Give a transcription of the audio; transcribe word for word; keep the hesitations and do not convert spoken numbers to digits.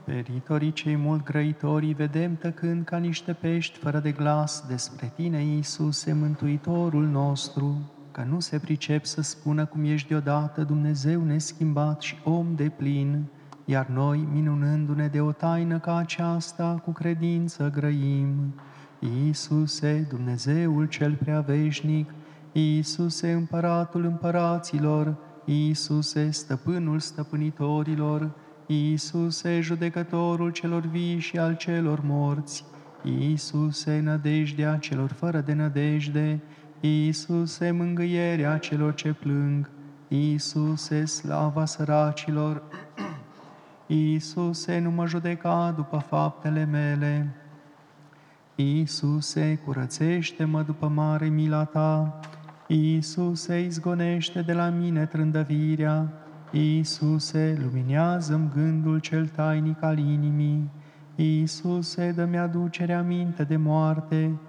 Peritorii cei mult grăitorii vedem tăcând ca niște pești fără de glas despre Tine, Iisuse, Mântuitorul nostru, că nu se pricep să spună cum ești deodată Dumnezeu neschimbat și om deplin, iar noi, minunându-ne de o taină ca aceasta, cu credință grăim. Iisuse, Dumnezeul cel prea veșnic, Iisuse, Împăratul împăraților, Iisuse, Stăpânul stăpânitorilor, Iisuse, Judecătorul celor vii și al celor morți, Iisuse, nădejdea celor fără de nădejde, Iisuse, mângâierea celor ce plâng, Iisuse, slava săracilor, Iisuse, nu mă judeca după faptele mele, Iisuse, curățește-mă după mare mila Ta, Iisuse, izgonește de la mine trândăvirea, Iisuse, luminează-mi gândul cel tainic al inimii, Iisuse, dă-mi aducere aminte de moarte,